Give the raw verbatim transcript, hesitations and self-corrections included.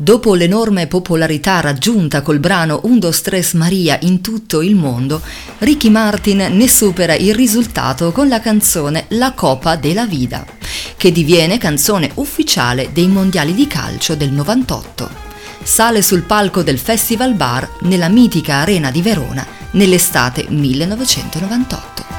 Dopo l'enorme popolarità raggiunta col brano Un, dos, tres Maria in tutto il mondo, Ricky Martin ne supera il risultato con la canzone La Copa de la Vida, che diviene canzone ufficiale dei mondiali di calcio del novantotto. Sale sul palco del Festival Bar nella mitica Arena di Verona nell'estate millenovecentonovantotto.